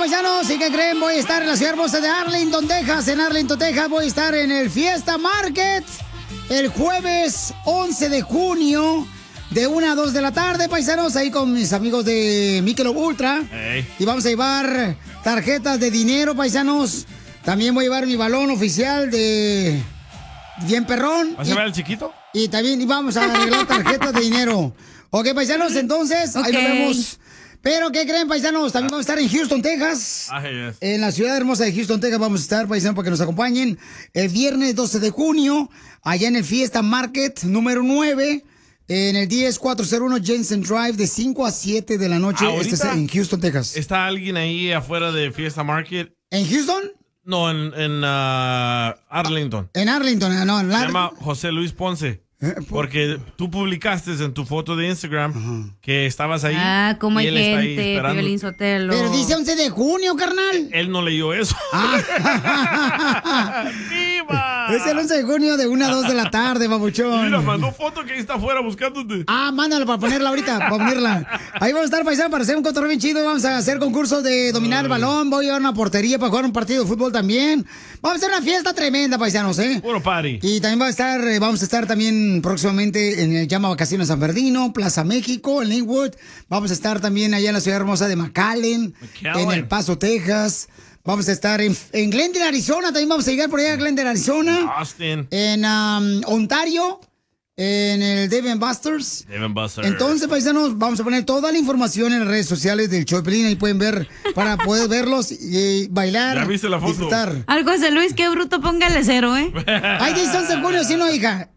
paisanos, ¿y qué creen? Voy a estar en la ciudad hermosa de Arlington, Texas. En Arlington, Texas voy a estar en el Fiesta Market el jueves 11 de junio de 1 a 2 de la tarde, paisanos, ahí con mis amigos de Michelob Ultra. Hey. Y vamos a llevar tarjetas de dinero, paisanos. También voy a llevar mi balón oficial de Bien Perrón. ¿Vas a llevar el chiquito? Y también vamos a arreglar tarjetas de dinero. Ok, paisanos, entonces, ahí nos vemos. Pero, ¿qué creen, paisanos? También vamos a estar en Houston, Texas. Yes. En la ciudad hermosa de Houston, Texas vamos a estar, paisanos, para que nos acompañen. El viernes 12 de junio, allá en el Fiesta Market número 9, en el 10401 Jensen Drive, de 5 a 7 de la noche. Este es en Houston, Texas. ¿Está alguien ahí afuera de Fiesta Market? ¿En Houston? No, en Arlington. En Arlington, no. Se llama José Luis Ponce. Porque tú publicaste en tu foto de Instagram que estabas ahí. Ah, como hay y él está ahí gente, esperando. Piolín Sotelo. Pero dice 11 de junio, carnal. Él no leyó eso. ¡Viva! Es el 11 de junio de 1 a 2 de la tarde, babuchón. Mira, mandó foto que ahí está afuera buscándote. Ah, mándala para ponerla ahorita, para ponerla. Ahí vamos a estar, paisano, para hacer un cotorreo bien chido. Vamos a hacer concursos de dominar el balón. Voy a llevar una portería para jugar un partido de fútbol también. Vamos a hacer una fiesta tremenda, paisanos, ¿eh? Puro party. Y también vamos a estar también próximamente en el Llama Vacaciones San Bernardino, Plaza México, en Linwood. Vamos a estar también allá en la ciudad hermosa de McAllen, en El Paso, Texas. Vamos a estar en Glendale, Arizona. También vamos a llegar por allá a Glendale, Arizona. Austin. En Ontario, en el Dave & Buster's. Entonces, paisanos, vamos a poner toda la información en las redes sociales del show de Piolín. Ahí pueden ver, para poder verlos y bailar. ¿Ya viste la foto? Disfrutar. Al José Luis, qué bruto, póngale 0, ¿eh? Ay, dice 11 de junio, sí, no, hija.